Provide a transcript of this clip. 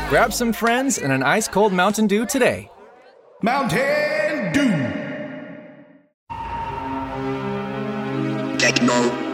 Grab some friends and an ice-cold Mountain Dew today. Mountain Dew. Techno.